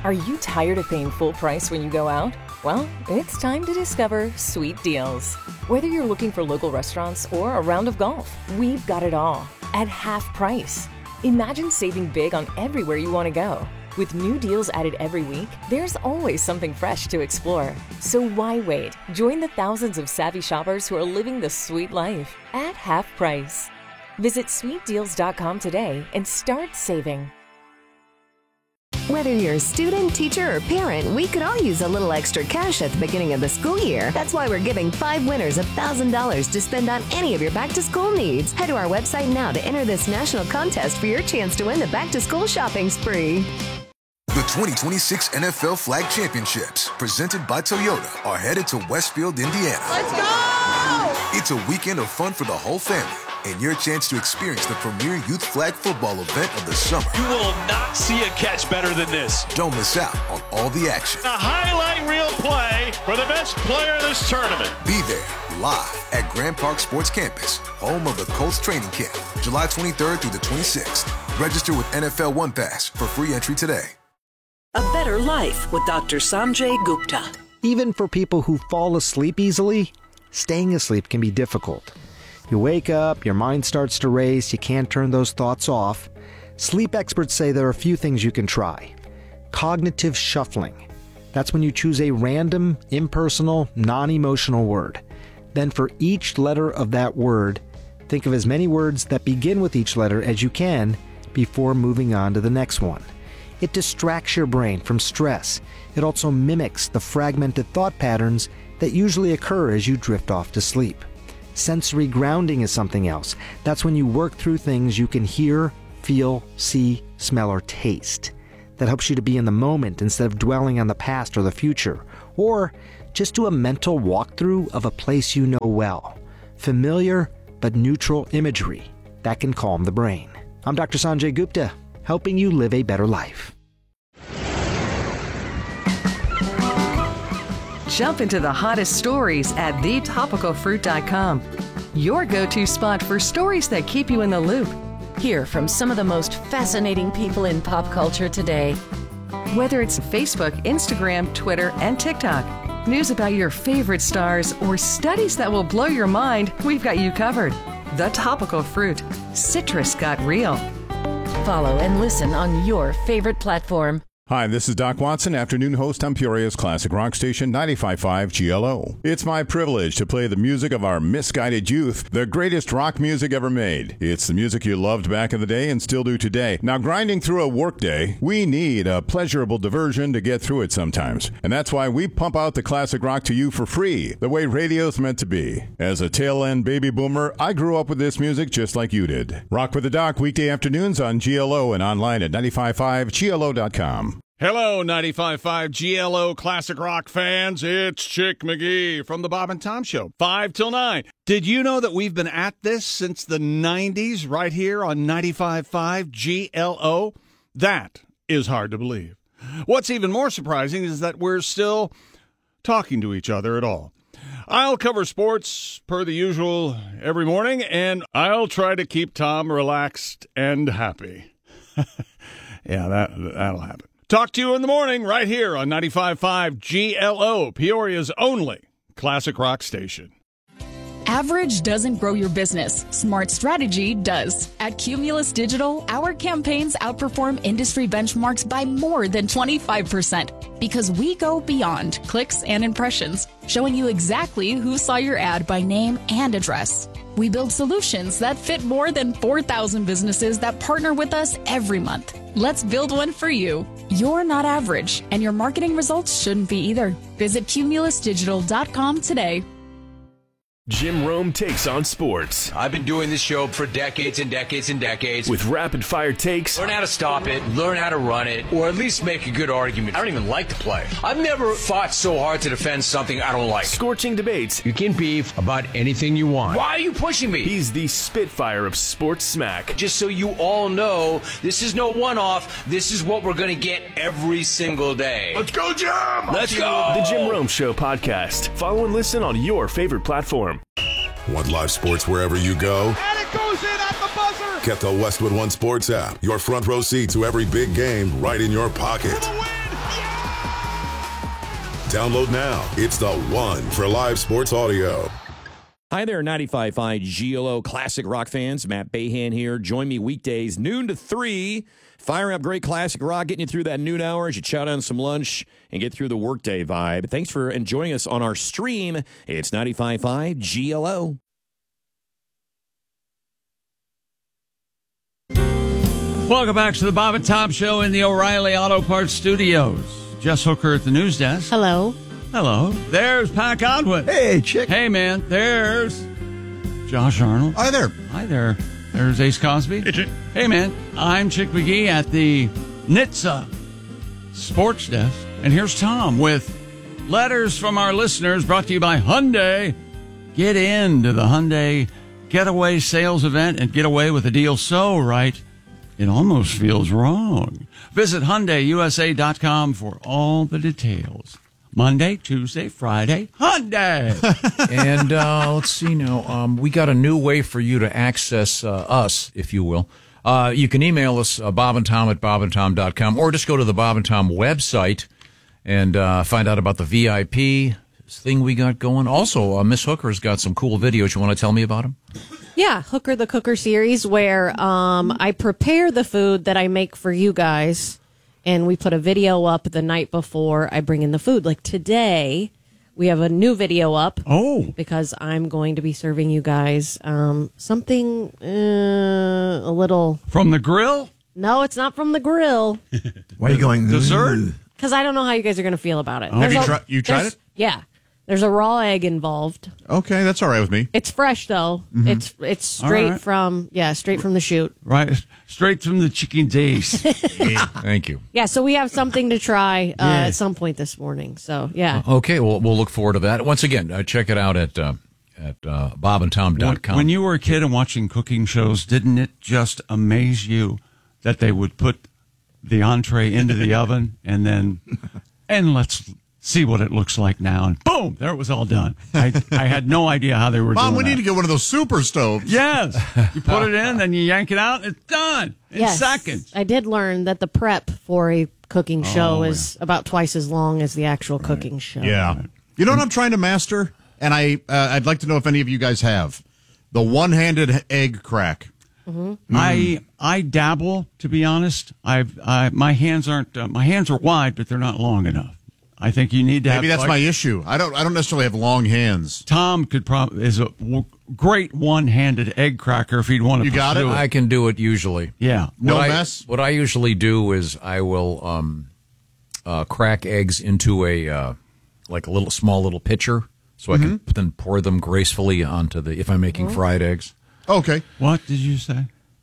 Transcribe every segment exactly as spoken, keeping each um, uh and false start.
Are you tired of paying full price when you go out? Well, it's time to discover Sweet Deals. Whether you're looking for local restaurants or a round of golf, we've got it all at half price. Imagine saving big on everywhere you want to go. With new deals added every week, there's always something fresh to explore. So why wait? Join the thousands of savvy shoppers who are living the sweet life at half price. Visit sweet deals dot com today and start saving. Whether you're a student, teacher, or parent, we could all use a little extra cash at the beginning of the school year. That's why we're giving five winners one thousand dollars to spend on any of your back-to-school needs. Head to our website now to enter this national contest for your chance to win the back-to-school shopping spree. The twenty twenty-six N F L Flag Championships, presented by Toyota, are headed to Westfield, Indiana. Let's go! It's a weekend of fun for the whole family, and your chance to experience the premier youth flag football event of the summer. You will not see a catch better than this. Don't miss out on all the action. A highlight reel play for the best player in this tournament. Be there, live at Grand Park Sports Campus, home of the Colts training camp, July twenty-third through the twenty-sixth. Register with N F L One Pass for free entry today. A better life with Doctor Sanjay Gupta. Even for people who fall asleep easily, staying asleep can be difficult. You wake up, your mind starts to race, you can't turn those thoughts off. Sleep experts say there are a few things you can try. Cognitive shuffling. That's when you choose a random, impersonal, non-emotional word. Then for each letter of that word, think of as many words that begin with each letter as you can before moving on to the next one. It distracts your brain from stress. It also mimics the fragmented thought patterns that usually occur as you drift off to sleep. Sensory grounding is something else. That's when you work through things you can hear, feel, see, smell, or taste. That helps you to be in the moment instead of dwelling on the past or the future. Or just do a mental walkthrough of a place you know well. Familiar but neutral imagery. That can calm the brain. I'm Doctor Sanjay Gupta, helping you live a better life. Jump into the hottest stories at the topical fruit dot com. Your go-to spot for stories that keep you in the loop. Hear from some of the most fascinating people in pop culture today. Whether it's Facebook, Instagram, Twitter, and TikTok, news about your favorite stars, or studies that will blow your mind, we've got you covered. The Topical Fruit. Citrus got real. Follow and listen on your favorite platform. Hi, this is Doc Watson, afternoon host on Peoria's classic rock station ninety-five point five G L O. It's my privilege to play the music of our misguided youth, the greatest rock music ever made. It's the music you loved back in the day and still do today. Now, grinding through a workday, we need a pleasurable diversion to get through it sometimes. And that's why we pump out the classic rock to you for free, the way radio's meant to be. As a tail-end baby boomer, I grew up with this music just like you did. Rock with the Doc, weekday afternoons on G L O and online at ninety-five point five G L O dot com. Hello, ninety-five point five G L O Classic Rock fans. It's Chick McGee from the Bob and Tom Show, five till nine. Did you know that we've been at this since the nineties right here on ninety-five point five G L O? That is hard to believe. What's even more surprising is that we're still talking to each other at all. I'll cover sports per the usual every morning, and I'll try to keep Tom relaxed and happy. Yeah, that, that'll happen. Talk to you in the morning right here on ninety-five point five G L O, Peoria's only classic rock station. Average doesn't grow your business. Smart strategy does. At Cumulus Digital, our campaigns outperform industry benchmarks by more than twenty-five percent because we go beyond clicks and impressions, showing you exactly who saw your ad by name and address. We build solutions that fit more than four thousand businesses that partner with us every month. Let's build one for you. You're not average, and your marketing results shouldn't be either. Visit cumulus digital dot com today. Jim Rome takes on sports. I've been doing this show for decades and decades and decades. With rapid-fire takes. Learn how to stop it, learn how to run it, or at least make a good argument. I don't even like to play. I've never fought so hard to defend something I don't like. Scorching debates. You can beef about anything you want. Why are you pushing me? He's the Spitfire of sports smack. Just so you all know, this is no one-off. This is what we're going to get every single day. Let's go, Jim! Let's go! The Jim Rome Show podcast. Follow and listen on your favorite platform. Want live sports wherever you go? And it goes in at the buzzer! Get the Westwood One Sports app. Your front row seat to every big game right in your pocket. For the win! Download now. It's the one for live sports audio. Hi there, ninety-five point five G L O Classic Rock fans. Matt Bahan here. Join me weekdays, noon to three. Firing up great classic rock, getting you through that noon hour as you chow down some lunch and get through the workday vibe. Thanks for joining us on our stream. It's ninety-five point five G L O. Welcome back to the Bob and Tom Show in the O'Reilly Auto Parts Studios. Jess Hooker at the news desk. Hello. Hello. There's Pat Godwin. Hey, Chick. Hey, man. There's Josh Arnold. Hi there. Hi there. There's Ace Cosby. Hey, Chick. Hey, man. I'm Chick McGee at the N H T S A Sports Desk. And here's Tom with letters from our listeners brought to you by Hyundai. Get into the Hyundai Getaway Sales Event and get away with a deal so right it almost feels wrong. Visit Hyundai U S A dot com for all the details. Monday, Tuesday, Friday, Hyundai. And uh, let's see now. Um, we got a new way for you to access uh, us, if you will. Uh, you can email us, uh, Bob and Tom at bob and tom dot com, or just go to the Bob and Tom website and uh, find out about the V I P thing we got going. Also, uh, Miss Hooker's got some cool videos. You want to tell me about them? Yeah, Hooker the Cooker series, where um, I prepare the food that I make for you guys, and we put a video up the night before I bring in the food. Like today, we have a new video up. Oh. Because I'm going to be serving you guys um, something uh, a little... From the grill? No, it's not from the grill. Why are you going... Dessert? Because I don't know how you guys are going to feel about it. Oh, have you, a, tri- you tried it? Yeah. There's a raw egg involved. Okay, that's all right with me. It's fresh, though. Mm-hmm. It's it's straight right. from, yeah, straight from the chute. Right, straight from the chicken days. Thank you. Yeah, so we have something to try uh, Yeah. at some point this morning. So, yeah. Uh, okay, well, we'll look forward to that. Once again, uh, check it out at uh, at uh, bob and tom dot com. When, when you were a kid and watching cooking shows, didn't it just amaze you that they would put the entree into the oven and then, and let's see what it looks like now, and boom, there it was all done. I I had no idea how they were Mom, doing we that. need to get one of those super stoves. Yes. You put it in, then you yank it out, it's done in yes, seconds. I did learn that the prep for a cooking show Oh, is about twice as long as the actual cooking show. Yeah. You know what I'm trying to master? And I, uh, I'd like to know if any of you guys have. The one-handed egg crack. Mm-hmm. I I dabble, to be honest. I've I, my hands aren't uh, my hands are wide, but they're not long enough. I think you need to have. Maybe that's like, my issue. I don't. I don't necessarily have long hands. Tom could probably is a w- great one-handed egg cracker if he'd want to. You got it? pursue I can do it usually. Yeah. No what mess? I, what I usually do is I will um, uh, crack eggs into a uh, like a little small little pitcher, so Mm-hmm. I can then pour them gracefully onto the. If I'm making fried eggs. Okay. What did you say?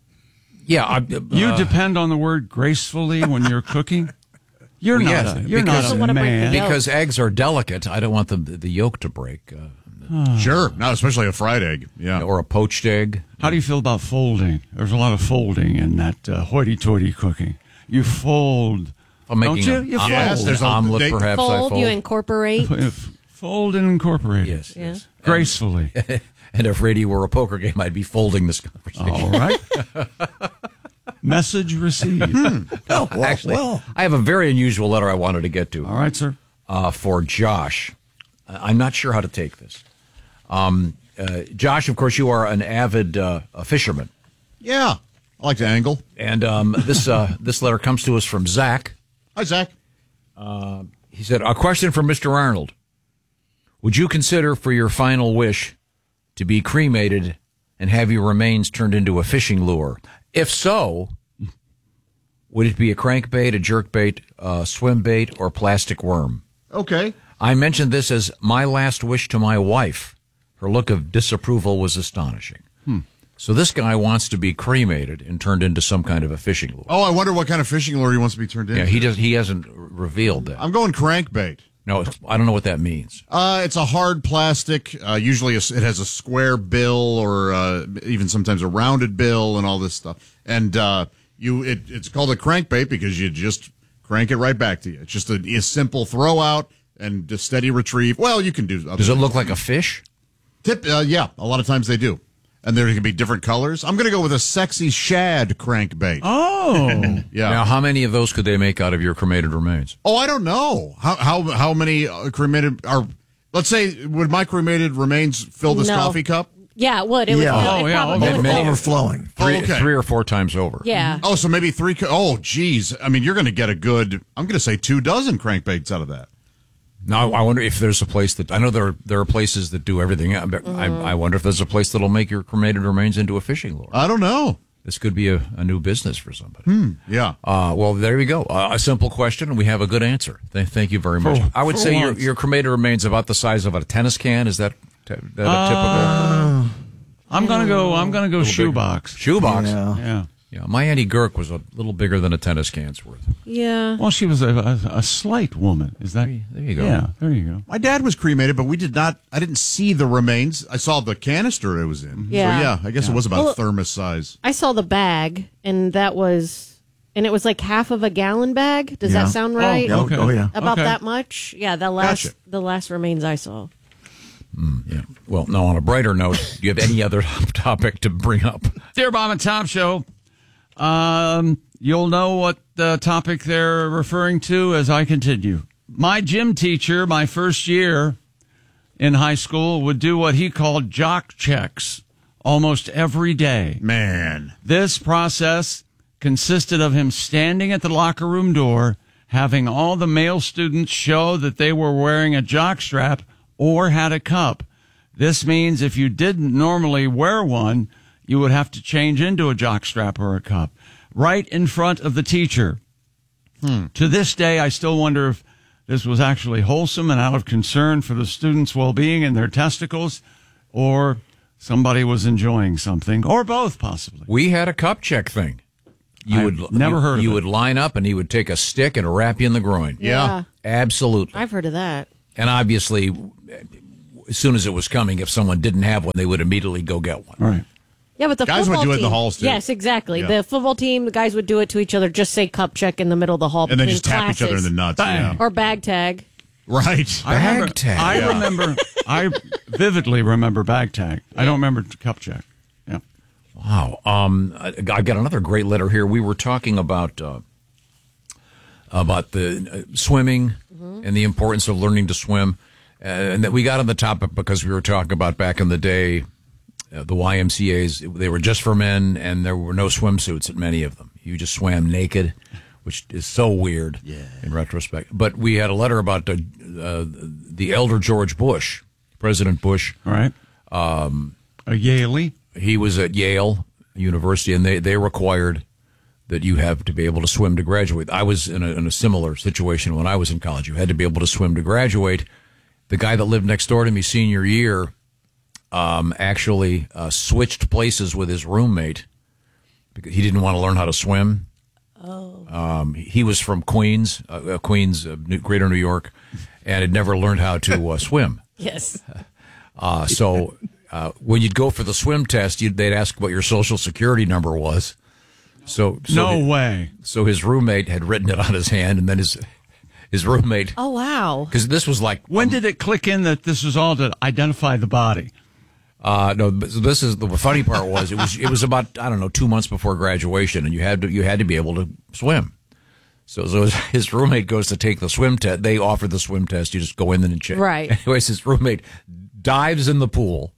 Yeah, I, uh, You depend on the word gracefully when you're cooking. You're Well, not. yes, a, you're because- not a man. because eggs are delicate. I don't want the the yolk to break. Uh, Sure. Not especially a fried egg. Yeah. or a poached egg. How do you feel about folding? There's a lot of folding in that uh, hoity-toity cooking. You fold. I'm making Don't you? a- You Yes, fold. there's a- omelet, they- perhaps I Fold, fold. you incorporate. F- Fold and incorporate. Yes, Yeah. yes. Gracefully. And if radio were a poker game, I'd be folding this conversation. All right. Message received. No, actually, I have a very unusual letter I wanted to get to. All right, sir. Uh, for Josh. Uh, I'm not sure how to take this. Um, uh, Josh, of course, you are an avid uh, a fisherman. Yeah. I like to angle. And um, this uh, this letter comes to us from Zach. Hi, Zach. Uh, he said, a question for Mister Arnold. Would you consider for your final wish to be cremated and have your remains turned into a fishing lure? If so, would it be a crankbait, a jerkbait, a swim bait, or plastic worm? Okay. I mentioned this as my last wish to my wife. Her look of disapproval was astonishing. Hmm. So this guy wants to be cremated and turned into some kind of a fishing lure. Oh, I wonder what kind of fishing lure he wants to be turned into. Yeah, he does. He hasn't revealed that. I'm going crankbait. No, it's, I don't know what that means. Uh, it's a hard plastic. Uh, usually, a, it has a square bill, or uh, even sometimes a rounded bill, and all this stuff. And uh, you, it, it's called a crankbait because you just crank it right back to you. It's just a, a simple throw out and a steady retrieve. Well, you can do. Other Does it things. look like a fish? Tip, uh, yeah, a lot of times they do. and there can be different colors. I'm going to go with a sexy shad crankbait. Oh, yeah. Now, how many of those could they make out of your cremated remains? Oh, I don't know. How how how many uh, cremated are? Let's say, would my cremated remains fill this No. coffee cup? Yeah, it would. It Yeah. would. Oh, it yeah, probably okay. would. Overflowing. Three, Oh, okay. three or four times over. Yeah. Oh, so maybe three. Co- oh, geez. I mean, you're going to get a good. I'm going to say two dozen crankbaits out of that. Now, I wonder if there's a place that I know there are, there are places that do everything. I, Mm-hmm. I wonder if there's a place that'll make your cremated remains into a fishing lure. I don't know. This could be a, a new business for somebody. Hmm. Yeah. Uh, well, there you go. Uh, a simple question, and we have a good answer. Th- thank you very much. For- I would for say your, once. your cremated remains about the size of a tennis can. Is that, t- that a Uh, typical? I'm gonna go. I'm gonna go shoebox. Shoebox. Yeah. Yeah. Yeah, my Auntie Girk was a little bigger than a tennis can's worth. Yeah. Well, she was a, a, a slight woman. Is that? There you go. Yeah. There you go. My dad was cremated, but we did not. I didn't see the remains. I saw the canister it was in. Yeah. So, yeah, I guess it was about Well, thermos size. I saw the bag, and that was, and it was like half of a gallon bag. Does Yeah. that sound right? Oh, okay. Oh, yeah. About Okay. that much? Yeah, the last Gotcha. the last remains I saw. Yeah. Well, now on a brighter note, do you have any other topic to bring up? Dear Bob and Tom Show, um, you'll know what the topic they're referring to as I continue. My gym teacher, my first year in high school, would do what he called jock checks almost every day. Man. This process consisted of him standing at the locker room door, having all the male students show that they were wearing a jock strap or had a cup. This means if you didn't normally wear one, you would have to change into a jock strap or a cup right in front of the teacher. Hmm. To this day, I still wonder if this was actually wholesome and out of concern for the students' well-being and their testicles, or somebody was enjoying something, or both, possibly. We had a cup check thing. You I've would never you, heard of You it. would line up, and he would take a stick and wrap you in the groin. Yeah. Absolutely. I've heard of that. And obviously, as soon as it was coming, if someone didn't have one, they would immediately go get one. Right. Yeah, but the Guys would football do it in the team- halls, too. Yes, exactly. Yeah. The football team, the guys would do it to each other. Just say cup check in the middle of the hall, And then between just tap each other in classes. the nuts. Bang. Yeah. or bag tag. Right. I remember, Bag tag. I Yeah. remember, I vividly remember bag tag. I don't remember cup check. Yeah. Wow. Um, I, I've got another great letter here. We were talking about uh, about the uh, swimming and the importance of learning to swim, uh, and that we got on the topic because we were talking about back in the day, uh, the Y M C As. They were just for men, and there were no swimsuits at many of them. You just swam naked, which is so weird in retrospect. But we had a letter about the, uh, the elder George Bush, President Bush. All right. Um, a Yaley. He was at Yale University, and they, they required that you have to be able to swim to graduate. I was in a, in a similar situation when I was in college. You had to be able to swim to graduate. The guy that lived next door to me senior year um, actually uh, switched places with his roommate because he didn't want to learn how to swim. Oh. Um, he was from Queens, uh, Queens, uh, New, Greater New York, and had never learned how to uh, swim. Yes. Uh, so uh, when you'd go for the swim test, you'd, they'd ask what your social security number was. So, so No his, way. So his roommate had written it on his hand, and then his his roommate. Oh, wow. Because this was like when did it click in that this was all to identify the body? Uh, no, this is the funny part was it was it was about I don't know two months before graduation, and you had to you had to be able to swim. So, so his roommate goes to take the swim test. They offer the swim test. You just go in and check. Right. Anyways, his roommate dives in the pool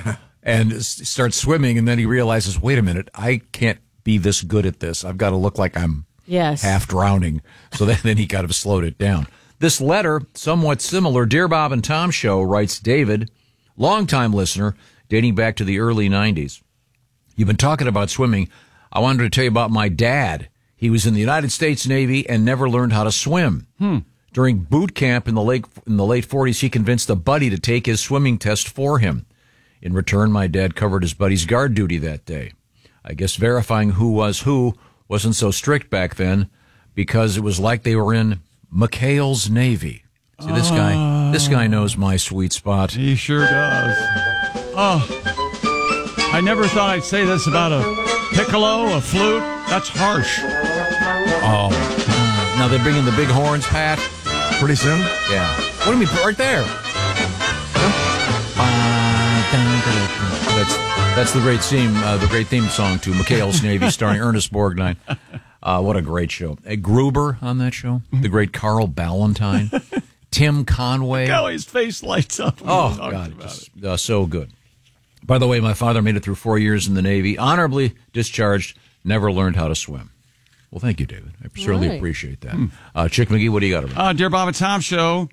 and s- starts swimming, and then he realizes, wait a minute, I can't be this good at this. I've got to look like I'm Yes. half drowning. So then, then he kind of slowed it down. This letter, somewhat similar. Dear Bob and Tom Show, writes David, longtime listener, dating back to the early nineties. You've been talking about swimming. I wanted to tell you about my dad. He was in the United States Navy and never learned how to swim. Hmm. During boot camp in the late in the late forties, he convinced a buddy to take his swimming test for him. In return, my dad covered his buddy's guard duty that day. I guess verifying who was who wasn't so strict back then because it was like they were in McHale's Navy. See, this guy, this guy knows my sweet spot. He sure does. Oh, I never thought I'd say this about a piccolo, a flute. That's harsh. Oh, now they're bringing the big horns, Pat. Pretty soon? Yeah. What do you mean, right there? That's that's the great theme, uh, the great theme song to McHale's Navy, starring Ernest Borgnine. Uh, what a great show! A Gruber on that show, the great Carl Ballantine, Tim Conway. Look how his face lights up. Oh God, just, uh, so good. By the way, my father made it through four years in the Navy, honorably discharged. Never learned how to swim. Well, thank you, David. I certainly Right. appreciate that. Uh, Chick McGee, what do you got over? Uh, Dear Bob and Tom Show,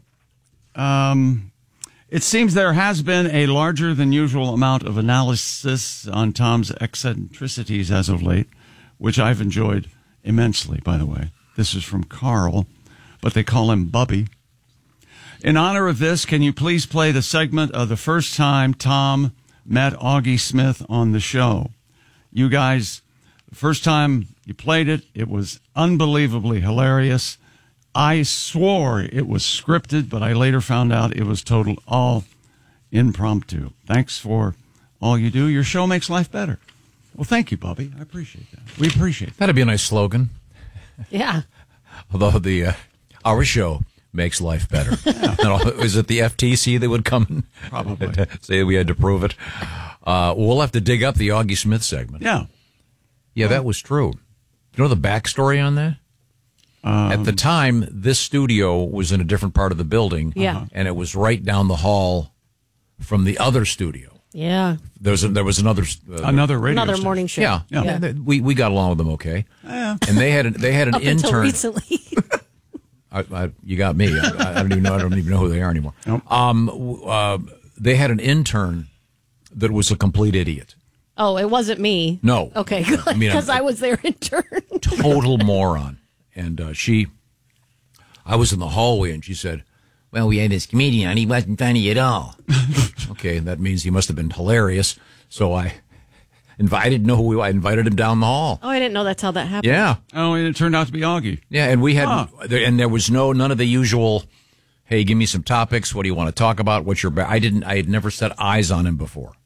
um, it seems there has been a larger than usual amount of analysis on Tom's eccentricities as of late, which I've enjoyed immensely, by the way. This is from Carl, but they call him Bubby. In honor of this, can you please play the segment of the first time Tom met Augie Smith on the show? You guys, the first time you played it, it was unbelievably hilarious. I swore it was scripted, but I later found out it was total all impromptu. Thanks for all you do. Your show makes life better. Well, thank you, Bubby. I appreciate that. We appreciate that. That'd be a nice slogan. Yeah. Although the uh, our show makes life better. Yeah. Is it the F T C that would come and Probably. say we had to prove it? Uh, we'll have to dig up the Augie Smith segment. Yeah. Yeah, that was true. You know the backstory on that? Um, At the time, this studio was in a different part of the building. Yeah. And it was right down the hall from the other studio. Yeah. There was, a, there was another... Uh, Another radio Another station. morning show. Yeah. Yeah. They- We, we got along with them okay. Yeah. And they had, an, they had an Up until intern... recently. I, I, you got me. I, I don't even know. I don't even know who they are anymore. Nope. Um, w- uh, they had an intern that was a complete idiot. Oh, it wasn't me. No. Okay, good. I mean, Because I'm- I was their intern. Total moron. And uh, she, I was in the hallway, and she said, "Well, we had this comedian, and he wasn't funny at all." Okay, that means he must have been hilarious. So I invited. No, we I invited him down the hall. Oh, I didn't know that's how that happened. Yeah. Oh, and it turned out to be Augie. Yeah, and we had, Huh. there, and there was no none of the usual. Hey, give me some topics. What do you want to talk about? What's your? Ba-? I didn't. I had never set eyes on him before.